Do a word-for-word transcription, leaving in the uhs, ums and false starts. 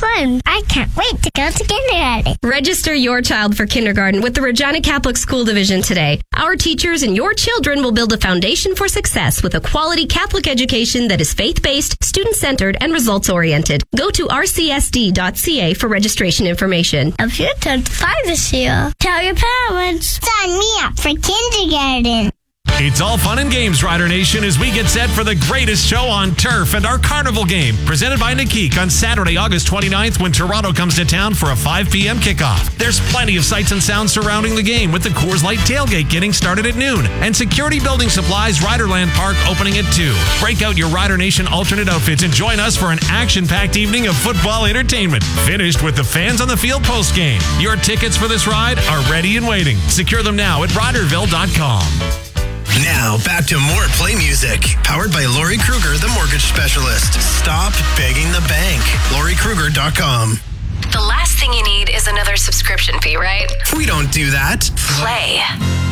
fun. I can't wait to go to kindergarten. Register your child for kindergarten with the Regina Catholic School Division today. Our teachers and your children will build a foundation for success with a quality Catholic education that is faith-based, student-centered, and results-oriented. Go to r c s d dot c a for registration information. If you turned five this year, tell your parents. Sign me up for kindergarten. It's all fun and games, Rider Nation, as we get set for the greatest show on turf and our carnival game, presented by Nikik on Saturday, August twenty-ninth, when Toronto comes to town for a five p.m. kickoff. There's plenty of sights and sounds surrounding the game, with the Coors Light tailgate getting started at noon, and Security Building Supplies Riderland Park opening at two. Break out your Rider Nation alternate outfits and join us for an action-packed evening of football entertainment, finished with the Fans on the Field postgame. Your tickets for this ride are ready and waiting. Secure them now at riderville dot com. Now, back to more Play Music. Powered by Lori Kruger, the mortgage specialist. Stop begging the bank. Lori Kruger dot com. The last thing you need is another subscription fee, right? We don't do that. Play.